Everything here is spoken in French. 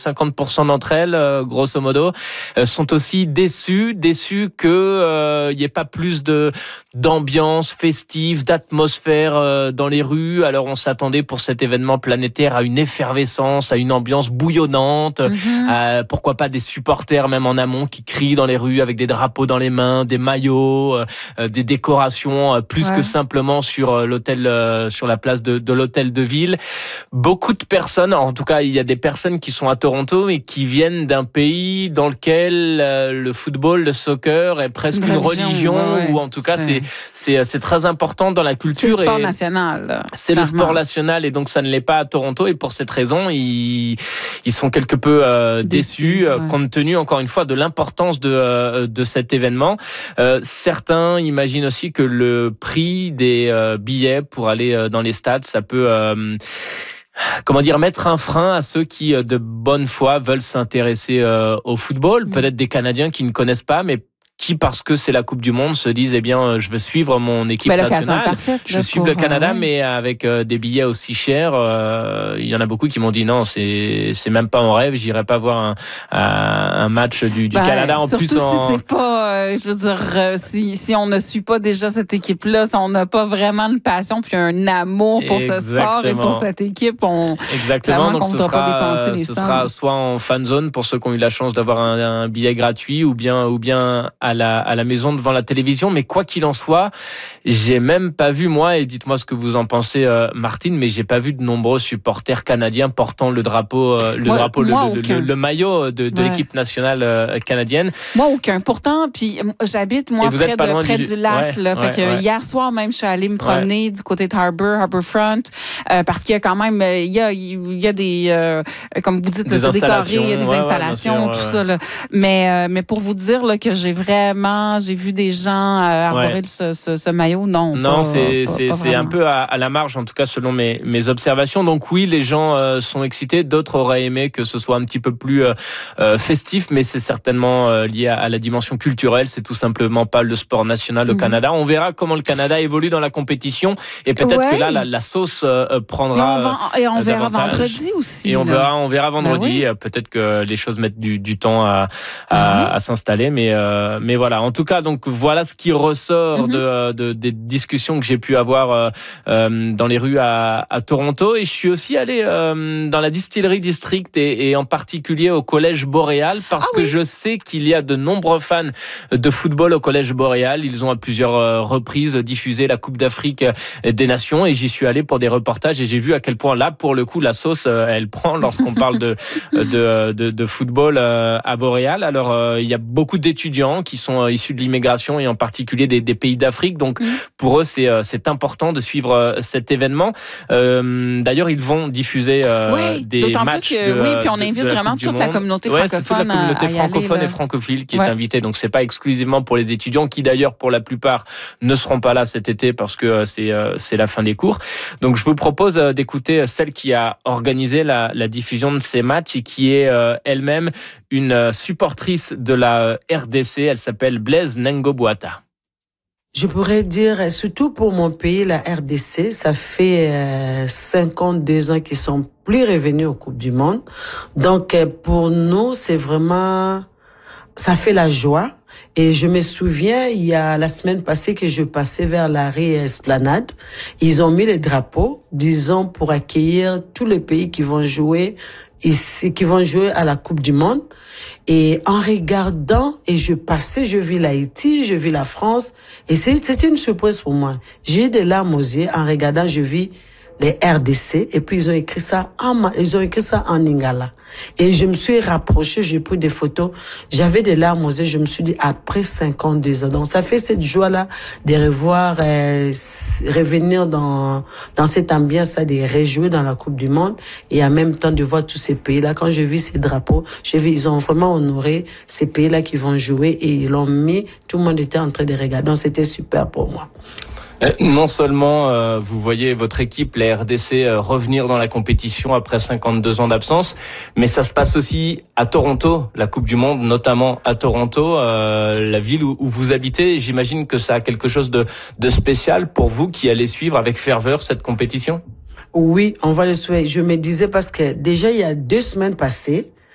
50% d'entre elles, grosso modo, sont aussi déçues que il y ait pas plus d'ambiance festive, d'atmosphère dans les rues. Alors on s'attendait pour cet événement planétaire à une effervescence, à une ambiance bouillonnante, pourquoi pas des supporters même en amont qui crient dans les rues avec des drapeaux dans les mains, des maillots, des décorations plus que simplement sur l'hôtel, sur la place de l'hôtel de ville. Beaucoup de personnes, en tout cas il y a des personnes qui sont à Toronto et qui viennent d'un pays dans lequel le football, le soccer est presque une religion ou en tout cas c'est très important dans la culture. C'est le sport national. C'est le sport national et donc ça ne l'est pas à Toronto et pour cette raison ils sont quelque peu déçus compte tenu encore une fois de l'importance de cet événement. Certains imaginent aussi que le prix des billets pour aller dans les stades, ça peut mettre un frein à ceux qui de bonne foi veulent s'intéresser au football, peut-être des Canadiens qui ne connaissent pas mais qui, parce que c'est la Coupe du Monde, se disent, je veux suivre mon équipe nationale. Parfaite, je veux suivre le Canada, mais avec des billets aussi chers, il y en a beaucoup qui m'ont dit non, c'est même pas en rêve, j'irai pas voir un match du Canada en plus. Surtout si c'est pas, je veux dire, si on ne suit pas déjà cette équipe-là, si on n'a pas vraiment de passion puis un amour pour ce sport et pour cette équipe, Exactement. Donc ce sera soit en fan zone pour ceux qui ont eu la chance d'avoir un billet gratuit ou bien à la maison devant la télévision, mais quoi qu'il en soit, j'ai même pas vu moi, et dites-moi ce que vous en pensez, Martine, mais j'ai pas vu de nombreux supporters canadiens portant le maillot de l'équipe nationale canadienne. Moi, aucun. Pourtant, puis j'habite près du lac. Hier soir même, je suis allée me promener du côté de Harbourfront, parce qu'il y a quand même, il y a des, comme vous dites, c'est décoré, il y a des installations, tout ça. Là. Mais pour vous dire là, que j'ai vu des gens arborer ce maillot, non. Non, c'est un peu à la marge, en tout cas selon mes observations. Donc oui, les gens sont excités. D'autres auraient aimé que ce soit un petit peu plus festif, mais c'est certainement lié à la dimension culturelle. C'est tout simplement pas le sport national au Canada. On verra comment le Canada évolue dans la compétition et peut-être que là, la sauce prendra. Et on verra vendredi aussi. Et on verra vendredi. Peut-être que les choses mettent du temps à s'installer, mais voilà. En tout cas, donc voilà ce qui ressort des discussions que j'ai pu avoir dans les rues à Toronto. Et je suis aussi allé dans la Distillery District et en particulier au Collège Boréal parce que je sais qu'il y a de nombreux fans de football au Collège Boréal. Ils ont à plusieurs reprises diffusé la Coupe d'Afrique des Nations et j'y suis allé pour des reportages et j'ai vu à quel point là, pour le coup, la sauce elle prend lorsqu'on parle de football à Boréal. Alors il y a beaucoup d'étudiants qui sont issus de l'immigration et en particulier des pays d'Afrique. Donc pour eux c'est important de suivre cet événement. D'ailleurs ils vont diffuser des matchs puis on invite vraiment toute la communauté francophone. C'est toute la communauté francophone et francophile qui est invitée. Donc c'est pas exclusivement pour les étudiants qui d'ailleurs pour la plupart ne seront pas là cet été parce que c'est la fin des cours. Donc je vous propose d'écouter celle qui a organisé la diffusion de ces matchs et qui est elle-même une supportrice de la RDC. Elle s'appelle Blaise Nengobouata. Je pourrais dire, surtout pour mon pays, la RDC, ça fait 52 ans qu'ils sont plus revenus aux Coupes du Monde. Donc pour nous, c'est vraiment, ça fait la joie. Et je me souviens, il y a la semaine passée que je passais vers l'arrêt Esplanade. Ils ont mis les drapeaux, disons, pour accueillir tous les pays qui vont jouer ici, qui vont jouer à la Coupe du Monde. Et en regardant, et je passais, je vis l'Haïti, je vis la France, et c'était une surprise pour moi. J'ai eu des larmes aux yeux en regardant, je vis les RDC, et puis ils ont écrit ça en lingala. Et je me suis rapprochée, j'ai pris des photos, j'avais des larmes aux yeux, je me suis dit, après 52 ans. Donc ça fait cette joie-là de revoir, revenir dans cette ambiance-là, de rejouer dans la Coupe du Monde, et en même temps de voir tous ces pays-là. Quand je vis ces drapeaux, ils ont vraiment honoré ces pays-là qui vont jouer, et ils l'ont mis, tout le monde était en train de regarder. Donc c'était super pour moi. Non seulement vous voyez votre équipe, la RDC, revenir dans la compétition après 52 ans d'absence, mais ça se passe aussi à Toronto, la Coupe du Monde, notamment à Toronto, la ville où vous habitez. J'imagine que ça a quelque chose de spécial pour vous qui allez suivre avec ferveur cette compétition. Oui, on va le souhaiter. Je me disais parce que déjà il y a 2 semaines passées,